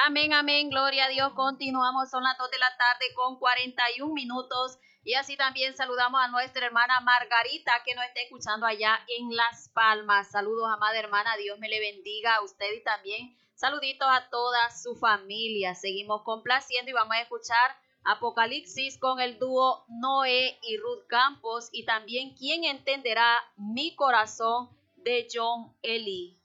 Amén, amén, gloria a Dios. Continuamos, son las 2 de la tarde con 41 minutos. Y así también saludamos a nuestra hermana Margarita, que nos está escuchando allá en Las Palmas. Saludos, amada hermana, Dios me le bendiga a usted y también saluditos a toda su familia. Seguimos complaciendo y vamos a escuchar Apocalipsis con el dúo Noé y Ruth Campos y también ¿Quién entenderá mi corazón? De John Eli.